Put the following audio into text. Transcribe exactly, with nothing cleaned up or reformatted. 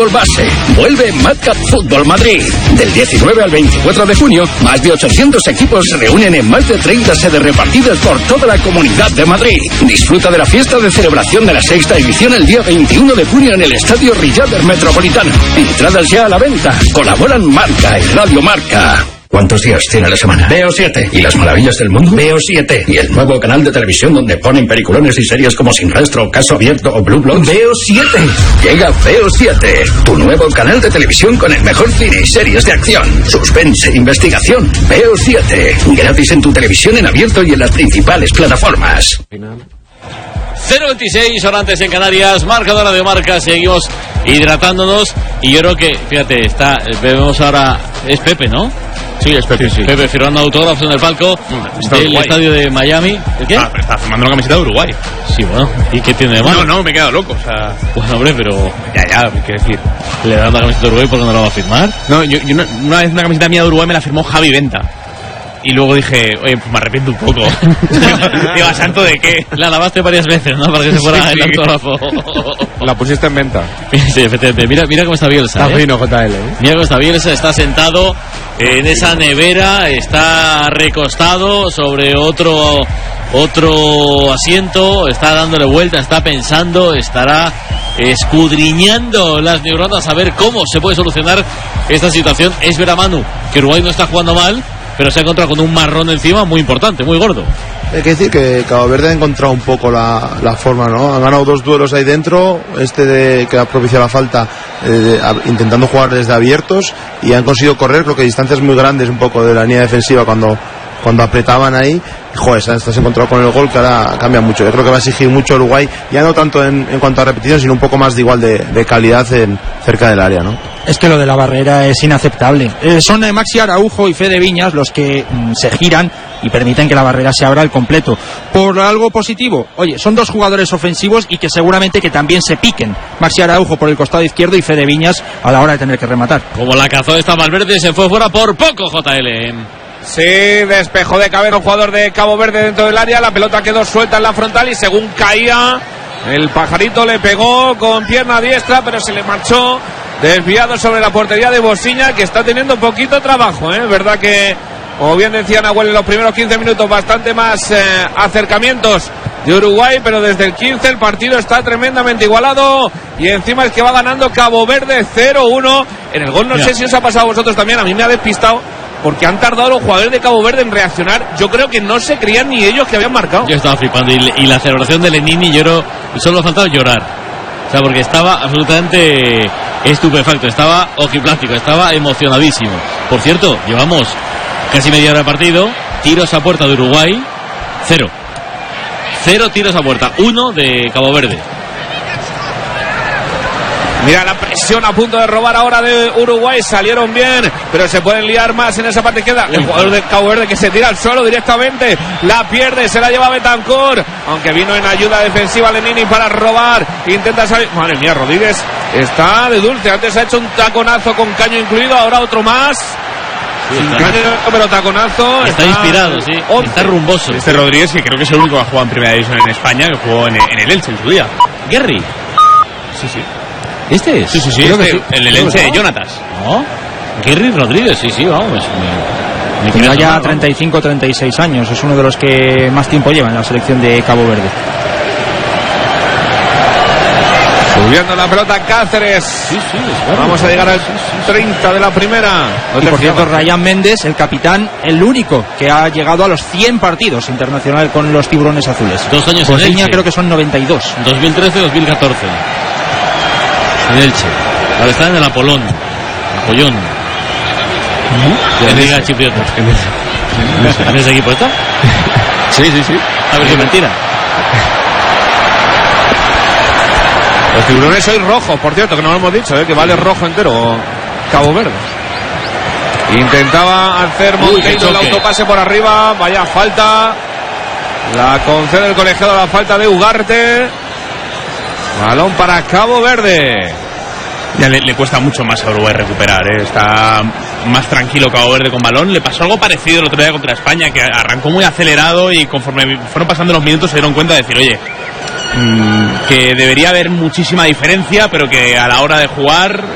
fútbol base. Vuelve Madcap Fútbol Madrid. Del diecinueve al veinticuatro de junio, más de ochocientos equipos se reúnen en más de treinta sedes repartidas por toda la Comunidad de Madrid. Disfruta de la fiesta de celebración de la sexta edición el día veintiuno de junio en el Estadio Riader Metropolitano. Entradas ya a la venta. Colaboran Marca y Radio Marca. ¿Cuántos días tiene la semana? Veo siete. ¿Y las maravillas del mundo? Veo siete. ¿Y el nuevo canal de televisión donde ponen peliculones y series como Sin Rastro, Caso Abierto o Blue Bloods? Veo siete. Llega Veo siete, tu nuevo canal de televisión con el mejor cine y series de acción, suspense, investigación. Veo siete. Gratis en tu televisión en abierto y en las principales plataformas. cero veintiséis, horas antes en Canarias, marcadora de Marca, seguimos hidratándonos y yo creo que, fíjate, está, vemos ahora, es Pepe, ¿no? Sí, es Pepe, sí, sí. Pepe firmando autógrafos en el palco está del Uruguay. estadio de Miami. ¿El qué? Ah, pero está firmando una camiseta de Uruguay. Sí, bueno, ¿y qué tiene de malo? No, no, me he quedado loco, o sea... Bueno, hombre, pero... Ya, ya, ¿qué decir? ¿Le dan la camiseta de Uruguay por qué no la va a firmar? No, yo, yo una, una vez una camiseta mía de Uruguay me la firmó Javi Venta. Y luego dije, oye, pues me arrepiento un poco. Digo, ¿a santo de qué? La lavaste varias veces, ¿no? Para que se fuera sí, el autógrafo. La pusiste en venta. Sí, efectivamente. Mira, mira cómo está Bielsa. Está ¿eh? fino, J L. ¿eh? Mira cómo está Bielsa. Está sentado en esa nevera. Está recostado sobre otro otro asiento. Está dándole vuelta. Está pensando. Estará escudriñando las neuronas a ver cómo se puede solucionar esta situación. Es ver a Manu que Uruguay no está jugando mal, pero se ha encontrado con un marrón encima muy importante, muy gordo. Hay que decir que Cabo Verde ha encontrado un poco la, la forma, ¿no? Han ganado dos duelos ahí dentro, este de que ha propiciado la falta, eh, de, a, intentando jugar desde abiertos, y han conseguido correr, creo que distancias muy grandes un poco de la línea defensiva cuando, cuando apretaban ahí. Joder, estás encontrado con el gol que ahora cambia mucho. Yo creo que va a exigir mucho Uruguay, ya no tanto en, en cuanto a repetición, sino un poco más de igual de, de calidad en, cerca del área, ¿no? Es que lo de la barrera es inaceptable. Eh, son eh, Maxi Araujo y Fede Viñas los que mm, se giran y permiten que la barrera se abra al completo. Por algo positivo, oye, son dos jugadores ofensivos y que seguramente que también se piquen. Maxi Araujo por el costado izquierdo y Fede Viñas a la hora de tener que rematar. Como la cazó esta Valverde, se fue fuera por poco, J L. Sí, despejó de cabeza un jugador de Cabo Verde dentro del área, la pelota quedó suelta en la frontal y según caía, el pajarito le pegó con pierna diestra, pero se le marchó desviado sobre la portería de Bosiña, que está teniendo un poquito trabajo, ¿eh? Verdad que, como bien decía Nahuel, en los primeros quince minutos bastante más eh, acercamientos de Uruguay, pero desde el quince el partido está tremendamente igualado y encima es que va ganando Cabo Verde cero uno. En el gol no Mira. sé si os ha pasado a vosotros también, a mí me ha despistado porque han tardado los jugadores de Cabo Verde en reaccionar. Yo creo que no se creían ni ellos que habían marcado. Yo estaba flipando y, y la celebración de Lenini, lloró, solo faltaba llorar. O sea, porque estaba absolutamente estupefacto, estaba ojiplástico, estaba emocionadísimo. Por cierto, llevamos casi media hora de partido, tiros a puerta de Uruguay, cero. Cero tiros a puerta, uno de Cabo Verde. Mira la presión a punto de robar ahora de Uruguay, salieron bien, pero se pueden liar más en esa parte izquierda. El jugador de Cabo Verde que se tira al suelo directamente, la pierde, se la lleva Betancur, aunque vino en ayuda defensiva Lenini para robar, intenta salir. Madre mía, Rodríguez está de dulce, antes ha hecho un taconazo con caño incluido, ahora otro más. Sí, Sin está, caño, pero taconazo. Está, está inspirado, sí, once. Está rumboso. Este Rodríguez, que creo que es el único que ha jugado en primera división en España, que jugó en, en el Elche en su día. Gary. Sí, sí. ¿Este es? Sí, sí, sí, creo este, que sí. el del Elche de Jonatas. ¿No? Gary Rodríguez, sí, sí, vamos. Me, me Tiene ya treinta y cinco, treinta y seis años, es uno de los que más tiempo lleva en la selección de Cabo Verde. Subiendo la pelota Cáceres. Sí, sí, es verdad. Vamos a llegar al treinta de la primera. Y por cierto, Ryan Méndez, el capitán, el único que ha llegado a los cien partidos internacionales con los tiburones azules. Dos años en Bosiña Elche. creo que son noventa y dos. dos mil trece dos mil catorce. En Elche. Ahora está en el Apolón. Apollón. ¿Mm? De la Liga Chipriota. ¿En ese equipo está? Sí, sí, sí. A ver si es mentira. Los tiburones hoy rojos, por cierto, que no lo hemos dicho, ¿eh? Que vale rojo entero Cabo Verde. Intentaba hacer Monteiro el autopase por arriba, vaya falta. La concede el colegiado, la falta de Ugarte. Balón para Cabo Verde. Ya le, le cuesta mucho más a Uruguay recuperar, ¿eh? Está más tranquilo Cabo Verde con balón. Le pasó algo parecido el otro día contra España, que arrancó muy acelerado y conforme fueron pasando los minutos se dieron cuenta de decir, oye, mmm, que debería haber muchísima diferencia, pero que a la hora de jugar